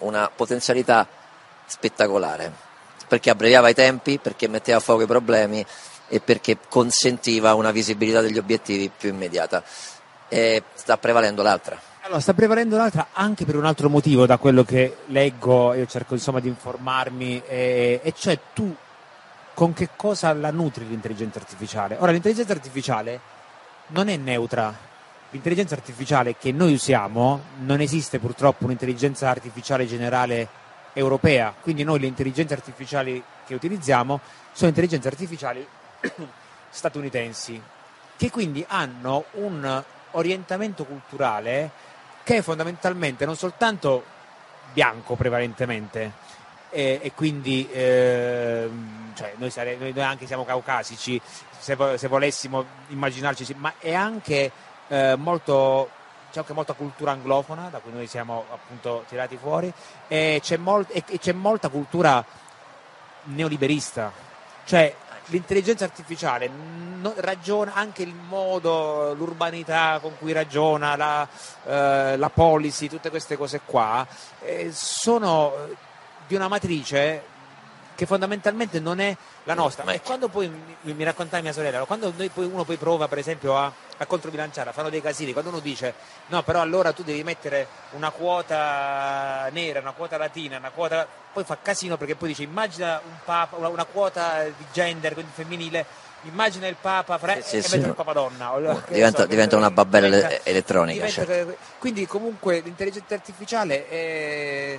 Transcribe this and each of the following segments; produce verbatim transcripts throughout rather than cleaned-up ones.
una potenzialità spettacolare, perché abbreviava i tempi, perché metteva a fuoco i problemi e perché consentiva una visibilità degli obiettivi più immediata. E sta prevalendo l'altra. Allora, sta prevalendo l'altra anche per un altro motivo, da quello che leggo, io cerco insomma di informarmi, e, e cioè tu con che cosa la nutri l'intelligenza artificiale? Ora, l'intelligenza artificiale non è neutra. L'intelligenza artificiale che noi usiamo, non esiste purtroppo un'intelligenza artificiale generale europea, quindi noi le intelligenze artificiali che utilizziamo sono intelligenze artificiali statunitensi, che quindi hanno un orientamento culturale che è fondamentalmente non soltanto bianco prevalentemente, e, e quindi eh, cioè noi, sare- noi anche siamo caucasici, se, vo- se volessimo immaginarci, sì, ma è anche eh, molto, c'è anche molta cultura anglofona da cui noi siamo appunto tirati fuori, e c'è, mol- e, e c'è molta cultura neoliberista, cioè l'intelligenza artificiale no, ragiona anche il modo, l'urbanità con cui ragiona, la, eh, la policy, tutte queste cose qua, eh, sono di una matrice che fondamentalmente non è la nostra. E quando poi mi, mi raccontava mia sorella, quando noi poi, uno poi prova per esempio a, a controbilanciare, a fare dei casini, quando uno dice no, però allora tu devi mettere una quota nera, una quota latina, una quota, poi fa casino, perché poi dice immagina un papa, una, una quota di gender, quindi femminile, immagina il papa fra- sì, sì, e sì. mette il papa donna, diventa, so, diventa una babella diventa, elettronica, diventa, certo. Quindi comunque l'intelligenza artificiale è...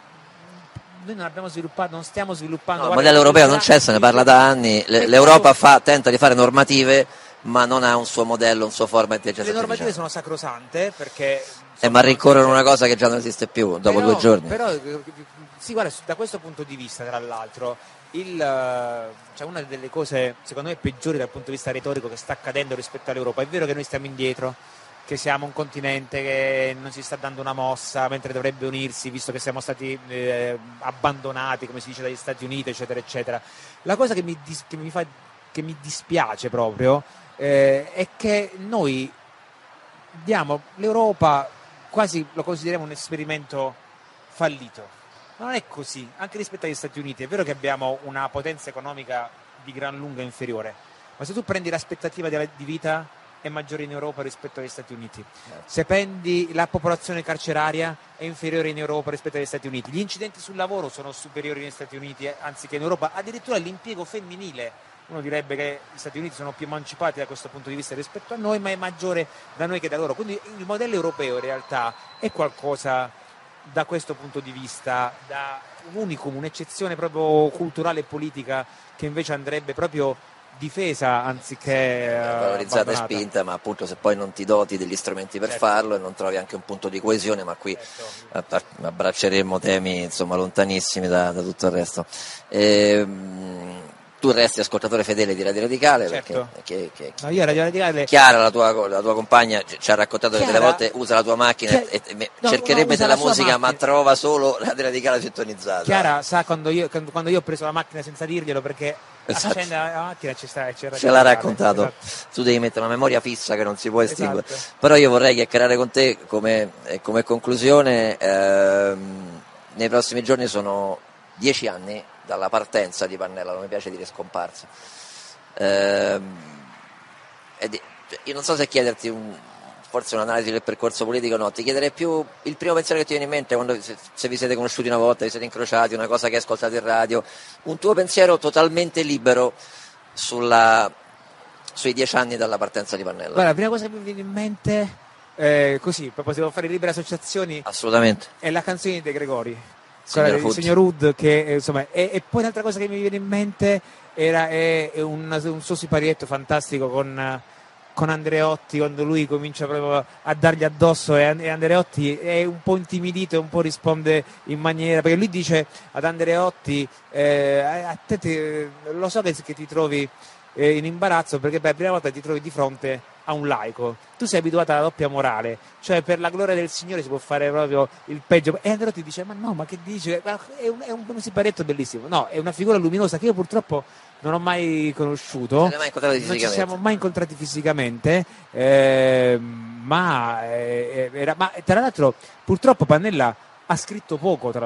noi non abbiamo sviluppato, non stiamo sviluppando. No, il modello europeo non c'è, se ne parla da anni. L'Europa fa, tenta di fare normative, ma non ha un suo modello, un suo forma di intelligenza artificiale. Le normative sono sacrosante perché. Eh, ma rincorrono una cosa che già non esiste più dopo però, due giorni. Però, sì, guarda, da questo punto di vista, tra l'altro, il, cioè una delle cose secondo me peggiori dal punto di vista retorico che sta accadendo rispetto all'Europa, è vero che noi stiamo indietro, che siamo un continente che non si sta dando una mossa mentre dovrebbe unirsi, visto che siamo stati eh, abbandonati, come si dice, dagli Stati Uniti, eccetera, eccetera. La cosa che mi, dis- che mi, fa, che mi dispiace proprio eh, è che noi diamo l'Europa, quasi lo consideriamo un esperimento fallito. Ma non è così, anche rispetto agli Stati Uniti. È vero che abbiamo una potenza economica di gran lunga inferiore, ma se tu prendi l'aspettativa di, di vita è maggiore in Europa rispetto agli Stati Uniti. Se prendi la popolazione carceraria è inferiore in Europa rispetto agli Stati Uniti. Gli incidenti sul lavoro sono superiori negli Stati Uniti anziché in Europa. Addirittura l'impiego femminile, uno direbbe che gli Stati Uniti sono più emancipati da questo punto di vista rispetto a noi, ma è maggiore da noi che da loro. Quindi il modello europeo in realtà è qualcosa, da questo punto di vista, da un unicum, un'eccezione proprio culturale e politica, che invece andrebbe proprio difesa anziché uh, valorizzata e abbandonata. Spinta, ma appunto se poi non ti doti degli strumenti per certo. farlo e non trovi anche un punto di coesione, ma qui certo. abbracceremo temi insomma lontanissimi da, da tutto il resto. Ehm, tu resti ascoltatore fedele di Radio Radicale, certo. perché che, che, no, io Radio Radicale... Chiara, la tua, la tua compagna, ci ha raccontato Chiara, che delle volte usa la tua macchina Chiara, e, e no, cercherebbe no, della la musica, ma trova solo Radio Radicale sintonizzata. Chiara sa quando io, quando io ho preso la macchina senza dirglielo, perché esatto. accende la macchina c'è sta, c'è ce l'ha raccontato, esatto. Tu devi mettere una memoria fissa che non si può estinguere, esatto. Però io vorrei chiacchierare con te come, come conclusione. Ehm, nei prossimi giorni sono dieci anni dalla partenza di Pannella, non mi piace dire scomparsa. Ehm, ed io non so se chiederti un, forse un'analisi del percorso politico o no, ti chiederei più il primo pensiero che ti viene in mente quando, se, se vi siete conosciuti una volta, vi siete incrociati, una cosa che hai ascoltato in radio, un tuo pensiero totalmente libero sulla, sui dieci anni dalla partenza di Pannella. Guarda, la prima cosa che mi viene in mente, eh, così, proprio se devo fare libere associazioni, assolutamente, è la canzone di De Gregori, signor quella del signor Hood, che eh, insomma, e, e poi un'altra cosa che mi viene in mente era è, è un, un suo siparietto fantastico con, con Andreotti, quando lui comincia proprio a dargli addosso, e, e Andreotti è un po' intimidito e un po' risponde in maniera, perché lui dice ad Andreotti eh, a te ti, lo so che, che ti trovi eh, in imbarazzo, perché per la prima volta ti trovi di fronte a un laico, tu sei abituata alla doppia morale, cioè per la gloria del Signore si può fare proprio il peggio, e Andreotti dice ma no, ma che dice, è un, è un, un siparietto bellissimo, no, è una figura luminosa che io purtroppo non ho mai conosciuto, mai non ci siamo mai incontrati fisicamente, eh, ma, eh, era, ma tra l'altro purtroppo Pannella ha scritto poco tra